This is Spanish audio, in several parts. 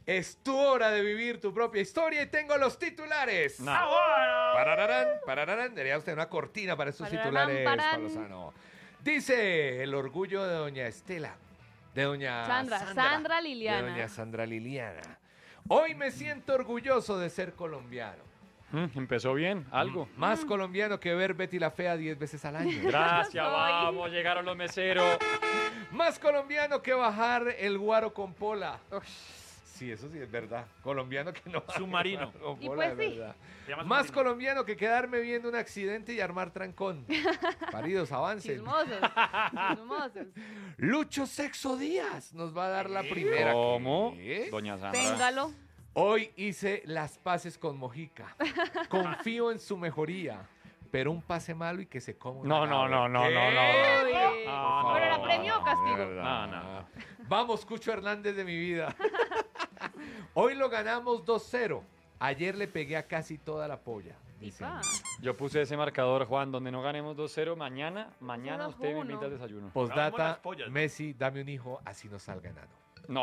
Es tu hora de vivir tu propia historia y tengo los titulares. No. Parararán, parararán. Debería usted una cortina para estos titulares, Juan Lozano. Dice el orgullo de doña Estela, de doña Sandra Liliana. De doña Sandra Liliana. Hoy me siento orgulloso de ser colombiano. Empezó bien, algo. Más colombiano que ver Betty la Fea 10 veces al año. Gracias, vamos, llegaron los meseros. Más colombiano que bajar el guaro con pola. Sí, eso sí es verdad. Colombiano que no. Submarino. Con Y pola, pues es sí. verdad. Se llama Más submarino. colombiano que quedarme viendo un accidente y armar trancón. Paridos, avancen. Chismosos. Lucho Sexo Díaz nos va a dar la primera. ¿Cómo? ¿Qué? Doña Sandra. Téngalo. Hoy hice las paces con Mojica. Confío en su mejoría. Pero un pase malo y que se coma una No, no, gabra. no, no, ¿Qué? no, Uy. no. ¿Pero era premio o castigo? verdad. No. Vamos, Cucho Hernández de mi vida. Hoy lo ganamos 2-0. Ayer le pegué a casi toda la polla. Dicen. Ipa. Yo puse ese marcador, Juan, donde no ganemos 2-0. Mañana Solo usted me uno. invita al desayuno. Vamos Postdata, las pollas. Messi, dame un hijo, así no salga enano. No.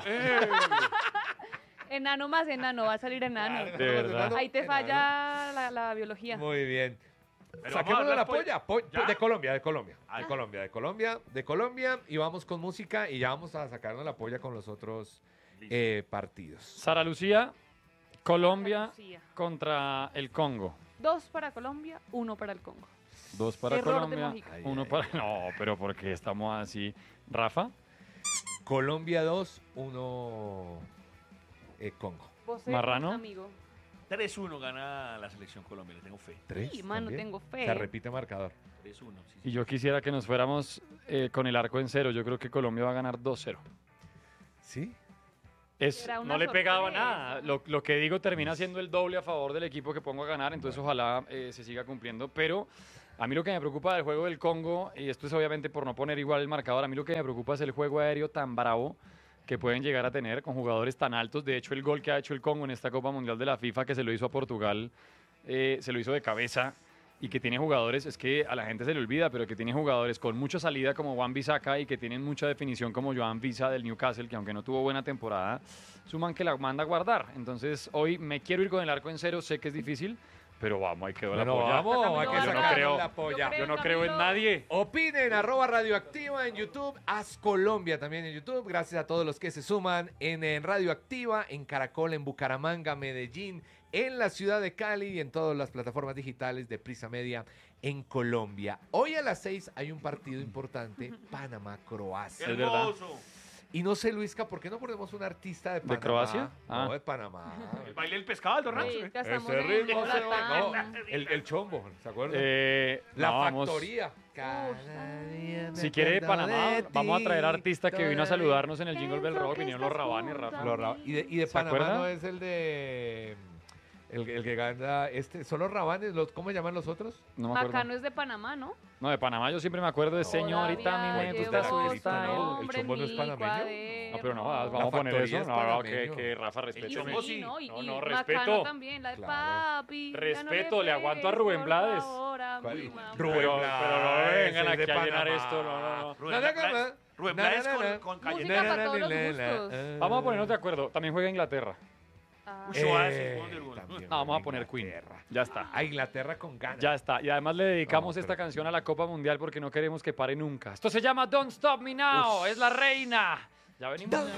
Enano más enano, va a salir enano. De verdad. Ahí te falla la biología. Muy bien. Pero Saquemos vamos a de la hablar polla. ¿Ya? De Colombia, de Colombia. Ah. De Colombia. Y vamos con música y ya vamos a sacarnos la polla con los otros partidos. Sara Lucía, Colombia Sara Lucía. contra el Congo. 2 para Colombia, 1 para el Congo. 2 para Error de Colombia, Mojica. Ay, 1 ay, para... No, pero porque estamos así. Rafa, Colombia 2, 1 Congo. Vos Marrano. amigo. 3-1 gana la selección Colombia, le tengo fe. 3. Sí, mano, tengo fe. Se repite marcador. 3-1. Sí, y yo quisiera que nos fuéramos con el arco en cero. Yo creo que Colombia va a ganar 2-0. ¿Sí? Era una No le pegaba sorpresa. nada. Lo que digo termina siendo el doble a favor del equipo que pongo a ganar, entonces ojalá se siga cumpliendo. Pero a mí lo que me preocupa del juego del Congo, y esto es obviamente por no poner igual el marcador, a mí lo que me preocupa es el juego aéreo tan bravo que pueden llegar a tener con jugadores tan altos. De hecho, el gol que ha hecho el Congo en esta Copa Mundial de la FIFA, que se lo hizo a Portugal, se lo hizo de cabeza. Y que tiene jugadores, es que a la gente se le olvida, pero que tiene jugadores con mucha salida como Wan Bissaka y que tienen mucha definición como Joan Visa del Newcastle, que aunque no tuvo buena temporada, suman que la manda a guardar. Entonces hoy me quiero ir con el arco en cero, sé que es difícil, pero vamos, ahí quedó la Bueno, polla. vamos, hay que Yo no sacar creo- la polla. Yo no creo en nadie. Opinen, @radioactiva en YouTube, Haz Colombia también en YouTube. Gracias a todos los que se suman en Radioactiva, en Caracol, en Bucaramanga, Medellín, en la ciudad de Cali y en todas las plataformas digitales de Prisa Media en Colombia. Hoy a las 6 hay un partido importante, Panamá-Croacia. Es verdad. Hermoso. Y no sé, Luisca, ¿por qué no ponemos un artista de Panamá? Croacia? No, Ah. de Panamá. El baile del pescado, Aldo Rancho. Sí, ya estamos Ese en ritmo se va- no, Bolatán. el chombo, ¿se acuerdan? La La factoría. Si quiere de Panamá, vamos a traer artista que vino a saludarnos en el Jingle Bell Rock, vinieron los Rabanes, Rafa. Y de ¿Se Panamá acuerda? no es el de... El que gana, son los Rabanes, ¿cómo llaman los otros? No me acuerdo. Macano es de Panamá, ¿no? No, de Panamá yo siempre me acuerdo de señorita, a mí me gusta su llevó style. el chombo no es panameño. No, pero no, vamos La a poner factoría eso. es No, no, panameño. que Rafa, respete. chombo sí. No, No, y no, Macano respeto. también, la de Claro. papi. ya Respeto, no le aguanto a pegues, Rubén por Blades. favor, a ¿Cuál? mi mamá. Rubén Pero no Blades, vengan el de aquí a llenar Panamá. esto, no. Rubén Na, na, Blades- na, Rubén na, Blades na, con- na, con Música Cayetana. para todos los gustos. Vamos a ponernos de acuerdo. También juega Inglaterra. Ah. Uy, Oasis, Wonder Woman. también No, vamos a juega poner Queen. Inglaterra. Ya está. A Inglaterra con ganas. Ya está. Y además le dedicamos No, esta pero- canción a la Copa Mundial porque no queremos que pare nunca. Esto se llama Don't Stop Me Now. Es la reina. Ya venimos.